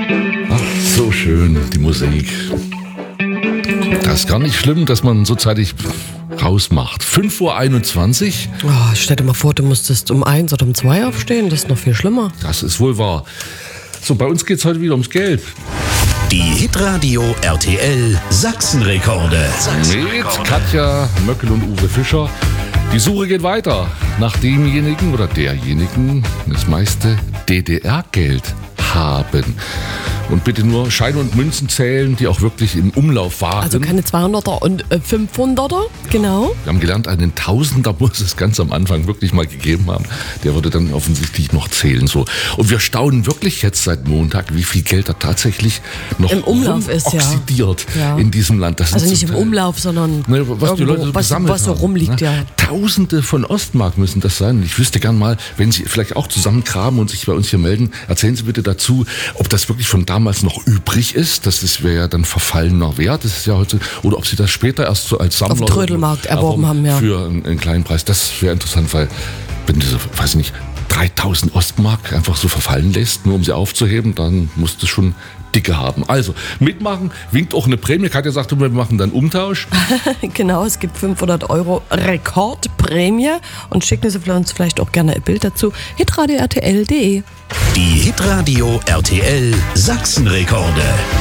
Ach, so schön, die Musik. Das ist gar nicht schlimm, dass man so zeitig rausmacht. 5:21 Uhr. Oh, stell dir mal vor, du musstest um 1 oder um 2 aufstehen. Das ist noch viel schlimmer. Das ist wohl wahr. So, bei uns geht es heute wieder ums Geld. Die Hitradio RTL Sachsenrekorde. Mit Katja Möckel und Uwe Fischer. Die Suche geht weiter nach demjenigen oder derjenigen, das meiste DDR-Geld haben. Und bitte nur Scheine und Münzen zählen, die auch wirklich im Umlauf waren. Also keine 200er und 500er, genau. Wir haben gelernt, einen Tausender muss es ganz am Anfang wirklich mal gegeben haben. Der würde dann offensichtlich noch zählen. So. Und wir staunen wirklich jetzt seit Montag, wie viel Geld da tatsächlich noch im Umlauf ist, oxidiert ja. in diesem Land. Das Also sind nicht im Umlauf, sondern was die Leute so gesammelt was so haben, rumliegt, ne? ja. Tausende von Ostmark müssen das sein. Ich wüsste gern mal, wenn Sie vielleicht auch zusammengraben und sich bei uns hier melden, erzählen Sie bitte dazu, ob das wirklich von damals noch übrig ist. Das wäre ja dann verfallener Wert. Das ist ja heute, oder ob Sie das später erst so als Sammler auf dem Trödelmarkt erworben haben, ja. Für einen kleinen Preis. Das wäre interessant, weil wenn diese, weiß ich nicht, 3000 Ostmark einfach so verfallen lässt, nur um sie aufzuheben, dann muss das schon dicke haben. Also, mitmachen, winkt auch eine Prämie. Katja sagte, wir machen dann Umtausch. Genau, es gibt 500 € Rekordprämie und schicken Sie uns vielleicht auch gerne ein Bild dazu. hitradio.rtl.de. Die Hitradio RTL Sachsenrekorde.